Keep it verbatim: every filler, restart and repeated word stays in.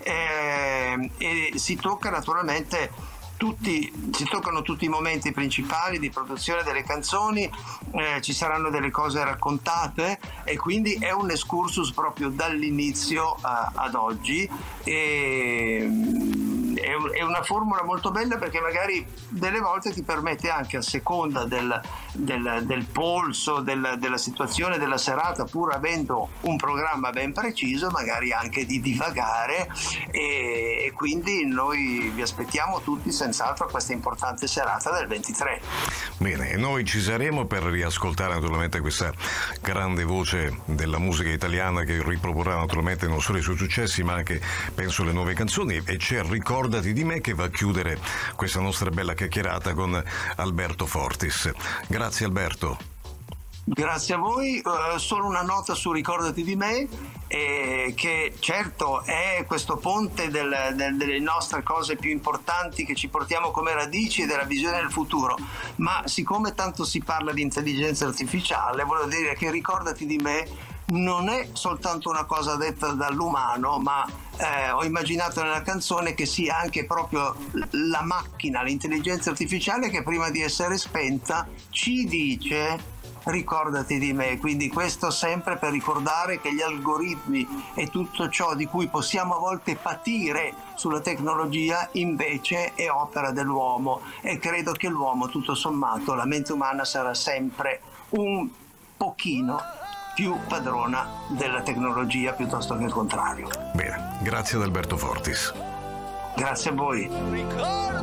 eh, e si tocca naturalmente tutti, si toccano tutti i momenti principali di produzione delle canzoni, eh, ci saranno delle cose raccontate e quindi è un excursus proprio dall'inizio a, ad oggi, e è una formula molto bella perché magari delle volte ti permette anche, a seconda del, del, del polso, del, della situazione della serata, pur avendo un programma ben preciso, magari anche di divagare, e, e quindi noi vi aspettiamo tutti senz'altro a questa importante serata del ventitré. Bene, noi ci saremo per riascoltare naturalmente questa grande voce della musica italiana che riproporrà naturalmente non solo i suoi successi ma anche, penso, le nuove canzoni, e c'è Ricordati di me che va a chiudere questa nostra bella chiacchierata con Alberto Fortis. Grazie Alberto. Grazie a voi, uh, solo una nota su Ricordati di me, eh, che certo è questo ponte del, del, delle nostre cose più importanti che ci portiamo come radici e della visione del futuro, ma siccome tanto si parla di intelligenza artificiale, voglio dire che Ricordati di me non è soltanto una cosa detta dall'umano, ma eh, ho immaginato nella canzone che sia anche proprio la macchina, l'intelligenza artificiale che prima di essere spenta ci dice ricordati di me, quindi questo sempre per ricordare che gli algoritmi e tutto ciò di cui possiamo a volte patire sulla tecnologia invece è opera dell'uomo, e credo che l'uomo, tutto sommato, la mente umana sarà sempre un pochino più padrona della tecnologia piuttosto che il contrario. Bene, grazie ad Alberto Fortis. Grazie a voi.